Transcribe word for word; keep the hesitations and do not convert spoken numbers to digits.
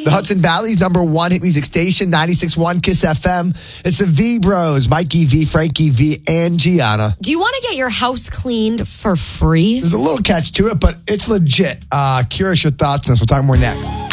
The Hudson Valley's number one hit music station, ninety-six point one Kiss F M. It's the V Bros, Mikey V, Frankie V, and Gianna. Do you want to get your house cleaned for free? There's a little catch to it, but it's legit. Uh, curious your thoughts on this. We'll talk more next.